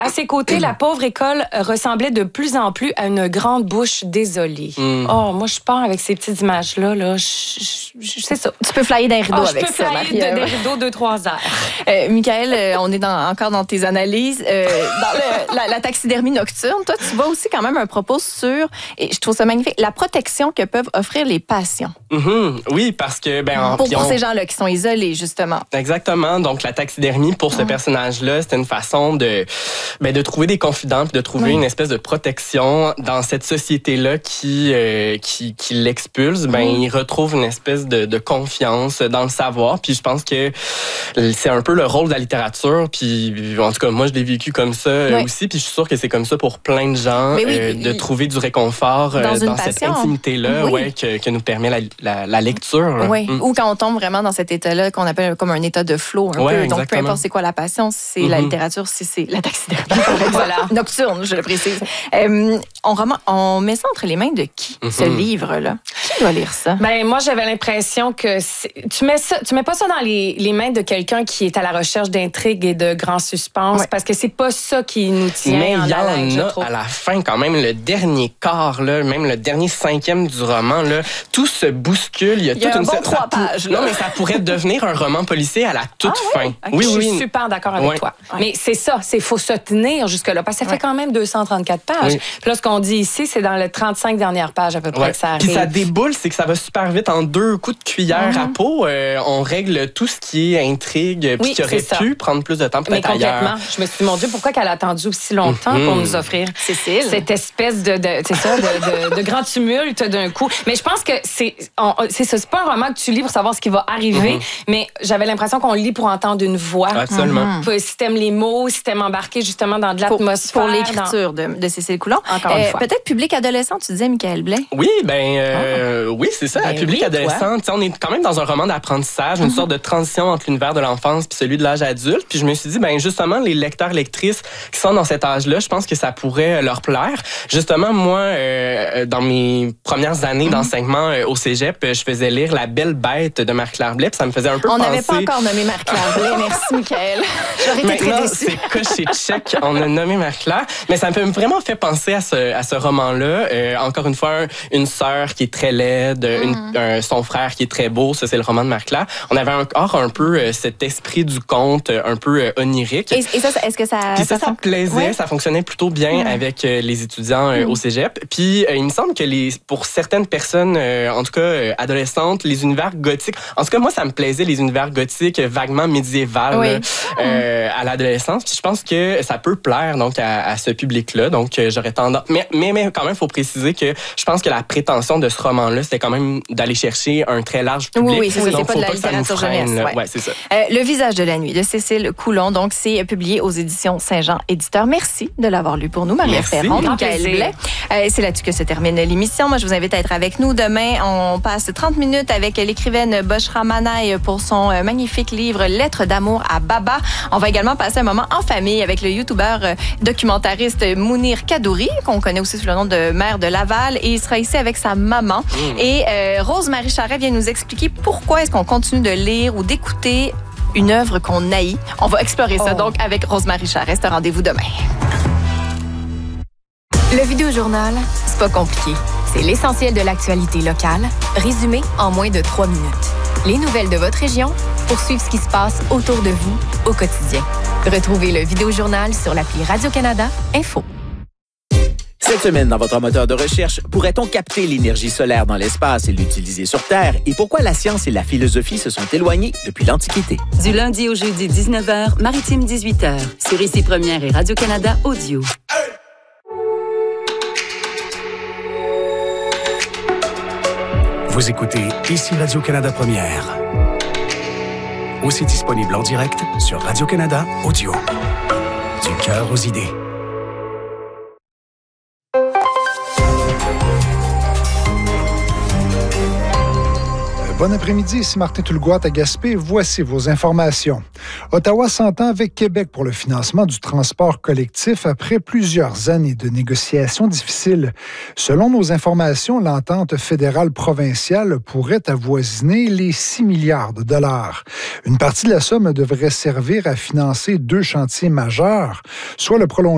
À ses côtés, la pauvre école ressemblait de plus en plus à une grande bouche désolée. Oh, moi, je pars avec ces petites images-là. Là, c'est ça. Tu peux flyer d'un rideau avec ça, je peux flyer des rideaux 2-3 heures. Michaël, on est encore dans tes analyses. Dans la taxidermie nocturne, toi, tu vois aussi quand même un propos sur, et je trouve ça magnifique, la protection que peuvent offrir les patients. Oui, parce que... Pour ces gens-là qui sont isolés, justement. Exactement. Donc, la taxidermie, pour ce personnage-là, c'était une façon de trouver des confidents, de trouver une espèce de protection dans cette société-là qui l'expulse. Il retrouve une espèce de confiance dans le savoir. Puis je pense que c'est un peu le rôle de la littérature. Puis en tout cas, moi, je l'ai vécu comme ça aussi. Puis je suis sûre que c'est comme ça pour plein de gens, de trouver du réconfort dans cette intimité-là que nous permet la lecture. Ou quand on tombe vraiment dans cet état-là qu'on appelle comme un état de flow. Un peu. Exactement. Donc, peu importe c'est quoi la passion, si c'est la littérature, si c'est la taxidermie. Voilà, nocturne, je le précise. On met ça entre les mains de qui, ce livre-là? Qui doit lire ça? Moi, j'avais l'impression que tu mets pas ça dans les mains de quelqu'un qui est à la recherche d'intrigues et de grands suspens, parce que c'est pas ça qui nous tient en haleine, je trouve. À la fin, quand même, le dernier quart, là, même le dernier 5e du roman, là, tout se bouscule. Il y a toute une 3 pages. Non, mais ça pourrait devenir un roman policier à la toute fin. Okay. Oui, je suis super d'accord avec toi. Mais c'est ça, faut se tenir jusque-là, parce que ça fait quand même 234 pages. Puis là, ce qu'on dit ici, c'est dans les 35 dernières pages à peu près que ça arrive. Puis ça déboule, c'est que ça va super vite en 2 coups de cuillère à peau. On règle tout ce qui est intrigue, puis qui aurait pu prendre plus de temps peut-être ailleurs. Complètement. Je me suis dit, mon Dieu, pourquoi qu'elle a attendu aussi longtemps pour nous offrir cette espèce de grand tumulte d'un coup. Mais je pense que c'est ça, c'est pas un roman que tu lis pour savoir ce qui va arriver, mais j'avais l'impression qu'on lit pour entendre une voix. Absolument. Si t'aimes les mots, si t'aimes embarquer justement dans de l'atmosphère. Pour l'écriture de Cécile Coulon. Encore une fois. Peut-être public adolescent, tu disais, Michaël Blais. Oui, oui, c'est ça, public adolescent. On est quand même dans un roman d'apprentissage, une sorte de transition entre l'univers de l'enfance puis celui de l'âge adulte. Puis je me suis dit, justement, les lecteurs-lectrices qui sont dans cet âge-là, je pense que ça pourrait leur plaire. Justement, moi, dans mes premières années d'enseignement au cégep, je faisais lire La Belle Bête de Marie-Claire Blais, puis ça me faisait un peu penser... On n'avait pas encore nommé Marie-Claire Blais, merci Michaël. J'aurais été très déçue. C'est coché check, on a nommé Marie-Claire, mais ça me vraiment fait penser à ce roman-là. Encore une fois, une sœur qui est très laide, son frère qui est très beau, ça c'est le roman de Marie-Claire. On avait encore un peu cet esprit du conte, un peu onirique. Et ça, est-ce que ça... Puis ça plaisait, ça fonctionnait plutôt bien avec les étudiants au cégep. Puis il me semble que pour certaines personnes, en tout cas adolescentes, les univers gothiques, en tout cas moi ça me plaisait les univers gothiques vaguement médiévals à l'adolescence. Puis je pense que ça peut plaire donc à ce public-là. Donc j'aurais tendance... Mais quand même, il faut préciser que je pense que la prétention de ce roman-là, c'était quand même d'aller chercher un très large public. Oui, c'est ça. C'est pas de la littérature jeunesse. Ouais, c'est ça. Le visage de la nuit de Cécile Coulon, donc c'est publié aux éditions Saint-Jean Éditeur. Merci de l'avoir lu pour nous, Marie-Ève Perron, Michaël Blais. C'est là-dessus que se termine l'émission. Moi, je vous invite à être avec nous demain. On passe 30 minutes avec l'écrivaine Boshra Manaï pour son magnifique livre Lettres d'amour à Baba. On va également passer un moment en famille avec le youtubeur documentariste Mounir Kadouri, qu'on connaît aussi sous le nom de maire de Laval, et il sera ici avec sa maman. Et Rose-Marie Charret vient nous expliquer pourquoi est-ce qu'on continue de lire ou d'écouter une œuvre qu'on haït. On va explorer ça donc avec Rose-Marie Charret. C'est un rendez-vous demain. Le Vidéojournal, c'est pas compliqué. C'est l'essentiel de l'actualité locale, résumé en moins de 3 minutes. Les nouvelles de votre région pour suivre ce qui se passe autour de vous au quotidien. Retrouvez le Vidéojournal sur l'appli Radio-Canada Info. Cette semaine, dans votre moteur de recherche, pourrait-on capter l'énergie solaire dans l'espace et l'utiliser sur Terre? Et pourquoi la science et la philosophie se sont éloignées depuis l'Antiquité? Du lundi au jeudi, 19h, Maritime 18h, sur Ici Première et Radio-Canada Audio. Vous écoutez Ici Radio-Canada Première. Aussi disponible en direct sur Radio-Canada Audio. Du cœur aux idées. Bon après-midi, ici Martin Toulgoat à Gaspé. Voici vos informations. Ottawa s'entend avec Québec pour le financement du transport collectif après plusieurs années de négociations difficiles. Selon nos informations, l'entente fédérale-provinciale pourrait avoisiner les 6 milliards de dollars. Une partie de la somme devrait servir à financer 2 chantiers majeurs, soit le prolongement